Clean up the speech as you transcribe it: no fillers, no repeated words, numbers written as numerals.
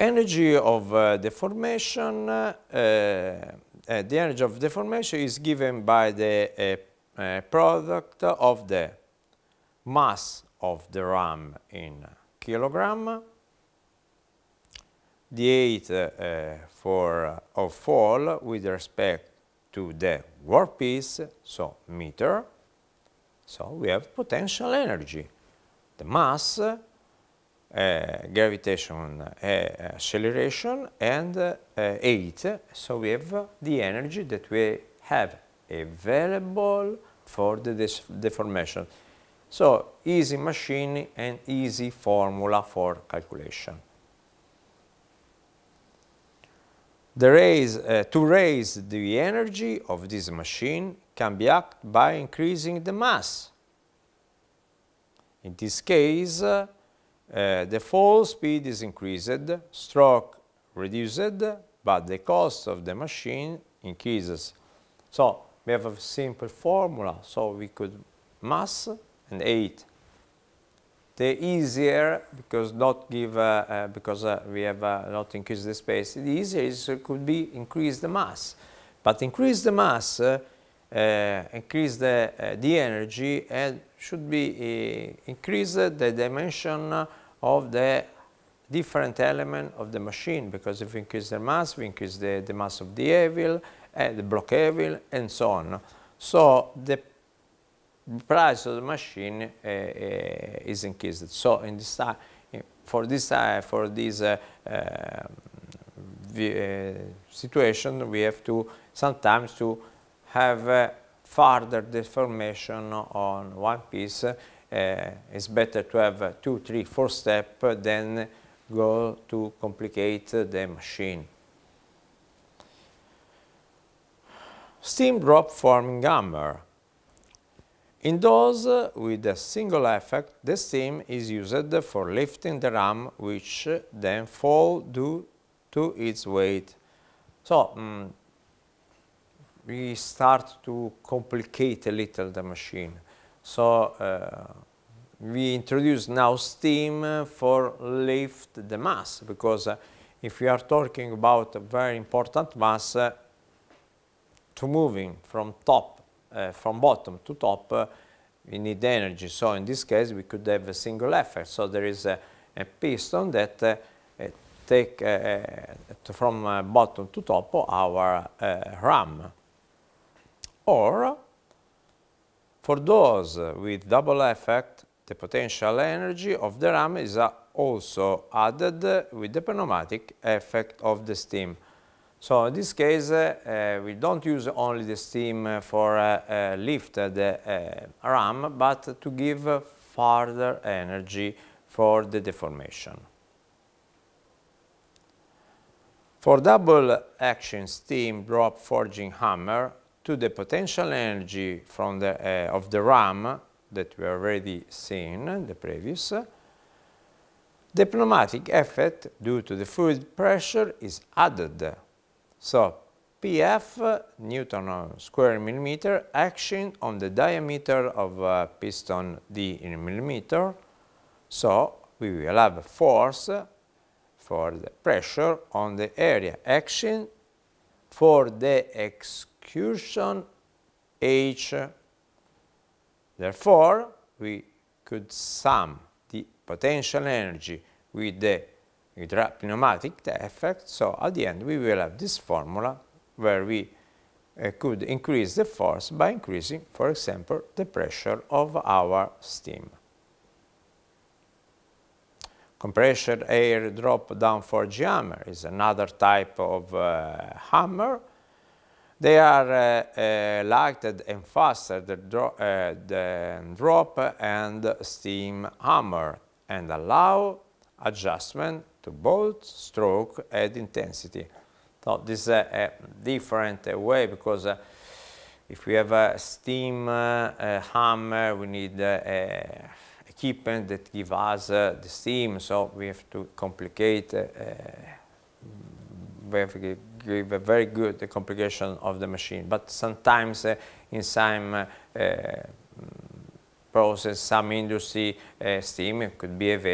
Energy of deformation, the energy of deformation is given by the product of the mass of the ram in kilogram, the height of fall with respect to the workpiece, so meter. So we have potential energy, the mass, gravitation, acceleration, and height. So we have the energy that we have available for the deformation. So easy machine and easy formula for calculation. To raise the energy of this machine can be acted by increasing the mass. In this case, the fall speed is increased, stroke reduced, but the cost of the machine increases. So we have a simple formula, so we could mass and height. The easier, because we have not increased the space, the easier is could be increase the mass. But increase the mass, increase the energy, and should be increase the dimension of the different element of the machine, because if we increase the mass, we increase the mass of the anvil, the block anvil, and so on. So the price of the machine is increased. So in this for this situation, we have to sometimes to have further deformation on one piece. It's better to have 2, 3, 4 steps than go to complicate the machine. Steam drop forming hammer. In those with a single effect, the steam is used for lifting the ram, which then fall due to its weight. So we start to complicate a little the machine. So we introduce now steam for lift the mass, because if we are talking about a very important mass, to moving from bottom to top, we need energy. So in this case, we could have a single effect. So there is a piston that take from bottom to top our ram. Or for those with double effect, the potential energy of the ram is also added with the pneumatic effect of the steam. So in this case, we don't use only the steam for lift the ram, but to give further energy for the deformation. For double action steam drop forging hammer, to the potential energy from of the ram that we already seen in the previous, the pneumatic effect due to the fluid pressure is added. So PF, Newton on square millimeter, action on the diameter of piston D in millimeter. So we will have a force for the pressure on the area, action for the execution H. Therefore, we could sum the potential energy with the pneumatic effect. So at the end, we will have this formula where we could increase the force by increasing, for example, the pressure of our steam. Compression air drop down forge hammer is another type of hammer. They are lighter and faster than drop and steam hammer, and allow adjustment to both stroke and intensity. So this is a different way, because if we have a steam hammer, we need equipment that give us the steam, so we have to complicate, we have to give a very good complication of the machine. But sometimes in some process, some industry, steam could be available.